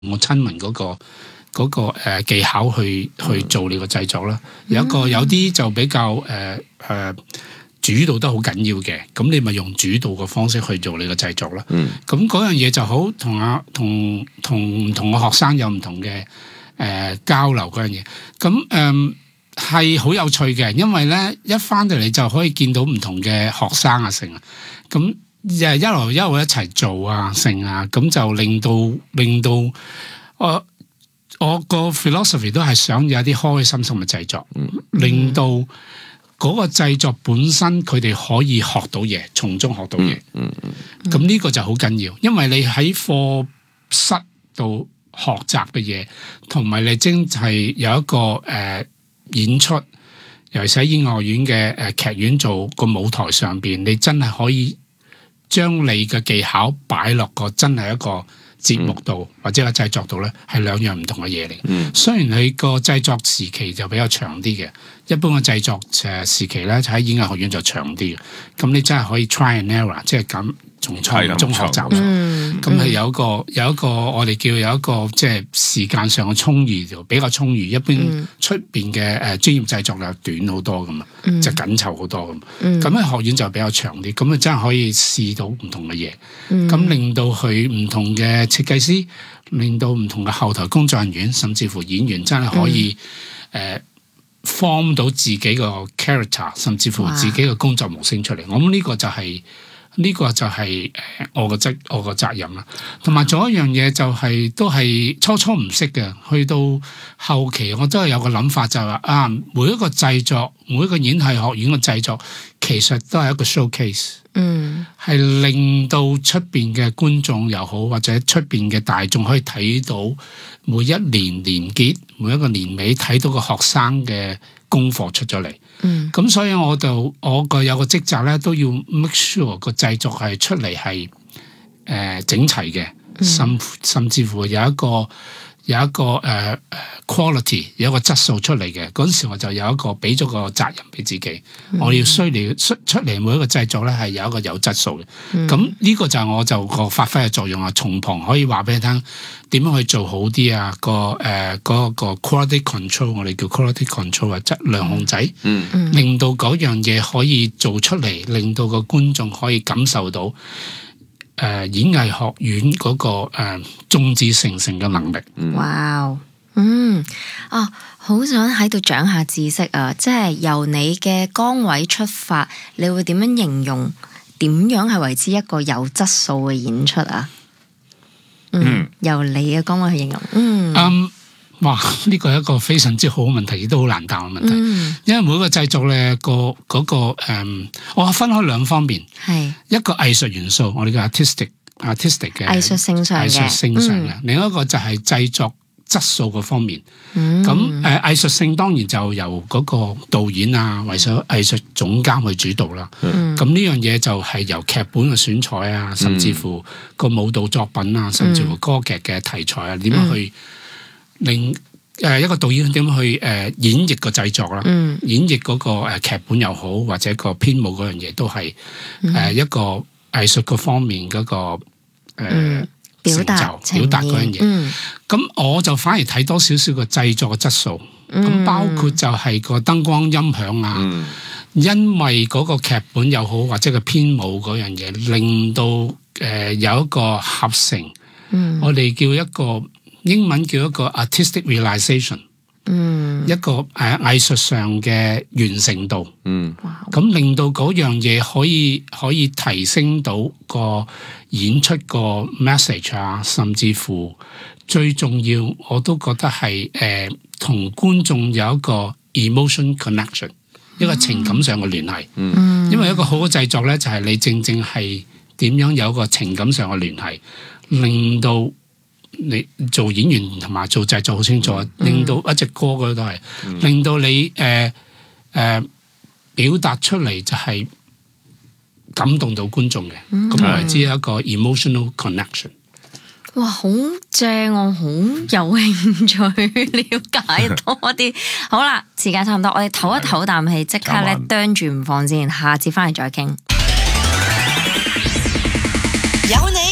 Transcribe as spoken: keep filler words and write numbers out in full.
我親民嗰、嗰個嗰、嗰個、呃、技巧去去做你個製作啦。有一個有啲就比較誒誒、呃呃、主導得好緊要嘅，咁你咪用主導嘅方式去做你個製作啦。咁嗰、嗯、樣嘢就好同啊同同唔同嘅學生有唔同嘅誒、呃、交流嗰樣嘢。咁誒係好有趣嘅，因為咧一翻到嚟就可以見到唔同嘅學生啊成啊咁。誒一路一路一齊做啊，成啊，咁就令到令到我我個 philosophy 都係想有一啲開開心心嘅製作，嗯、令到嗰個製作本身佢哋可以學到嘢，從中學到嘢。嗯嗯，咁呢個就好緊要，因為你喺課室度學習嘅嘢，同埋你真係有一個誒、呃、演出，尤其是喺演藝學院嘅誒、呃、劇院做個舞台上邊，你真係可以將你嘅技巧擺落個真係一個節目度、嗯、或者個製作度咧，係兩樣唔同嘅嘢嚟。嗯、雖然你個製作時期就比較長啲嘅，一般嘅製作誒時期咧喺演藝學院就長啲嘅。咁你真係可以 try and error，即係咁從錯中學習。咁係有一個有一個我哋叫有一個即係時間上嘅充裕，就比較充裕。一般出邊嘅誒專業製作就短好多噶嘛，嗯、就緊湊好多噶嘛。咁喺、嗯、學院就比較長啲，咁啊真係可以試到唔同嘅嘢，咁、嗯、令到佢唔同嘅設計師，令到唔同嘅後台工作人員，甚至乎演員真係可以誒、嗯呃、form 到自己個 character， 甚至乎自己嘅工作模式出嚟。哇我諗呢個就係、是。呢個就係誒我個責我個責任啦，同埋仲有一樣嘢就係、是、都係初初唔識嘅，去到後期我都係有個諗法就係、是、話啊，每一個製作，每一個演藝學院嘅製作，其實都係一個 showcase，嗯，係令到出邊嘅觀眾又好，或者出邊嘅大眾可以睇到每一年年結，每一個年尾睇到個學生嘅功課出咗嚟。嗯，咁所以我就我個有個職責咧，都要 make sure 個製作係出嚟係誒整齊嘅，甚甚至乎有一個有一個誒誒、呃、quality， 有一個質素出嚟嘅。嗰陣時我就有一個俾咗個責任俾自己，嗯、我要需要出出嚟每一個製作咧係有一個有質素嘅。咁呢、嗯、個就係我就個發揮嘅作用啊，從旁可以話俾你聽點樣去做好啲啊，個誒嗰、呃那個 quality control， 我哋叫 quality control 啊，質量控制，嗯嗯、令到嗰樣嘢可以做出嚟，令到個觀眾可以感受到誒、呃、演藝學院嗰、那個誒眾志成城嘅能力。 哇，嗯，哦，好想喺度長下知識啊！即係由你嘅崗位出發，你會點樣形容？點樣係為之一個有質素嘅演出啊？嗯，嗯由你嘅崗位去形容。嗯， 嗯哇，呢個係一個非常之好嘅問題，亦都好難答嘅問題。嗯、因為每個製作咧個嗰個誒，我分開兩方面，係是一個藝術元素，我哋叫 artistic artistic 嘅藝術性上嘅，藝術性上嘅。嗯、另一個就係製作質素嗰方面。咁誒藝術性當然就由嗰個導演啊，或者藝術總監去主導啦。咁呢、嗯、樣嘢就係由劇本嘅選採啊，甚至乎個舞蹈作品啊，甚至乎歌劇嘅題材啊，點樣去令誒一個導演點樣去誒演繹個製作啦？嗯、演繹嗰個誒劇本又好，或者個編舞嗰樣嘢都係誒一個藝術個方面嗰、嗰個誒。呃嗯表達表達嗰樣嘢，咁、嗯、我就反而睇多少少個製作嘅質素，咁、嗯、包括就係個燈光音響啊，嗯、因為嗰個劇本又好或者個編舞嗰樣嘢，令到誒、呃、有一個合成，嗯、我哋叫一個英文叫一個 artistic realization，嗯、一個誒藝術上嘅完成度，咁、嗯、令到嗰樣嘢可以可以提升到個演出個 message 啊，甚至乎最重要，我都覺得係誒同觀眾有一個 emotion connection，、嗯、一個情感上嘅聯繫。嗯、因為一個好嘅製作咧，就係、是、你正正係點樣有一個情感上嘅聯繫，令到你做演員同埋做製作好清楚，嗯、令到一隻歌嗰都係，嗯、令到你誒誒、呃呃、表達出嚟就係、是。感動到觀眾嘅，咁為之一個 emotional connection。 哇，好正，我好有興趣了解多啲。好啦，時間差唔多，我哋唞一唞啖氣，即刻咧啄住唔放先，下次翻嚟再傾。有你。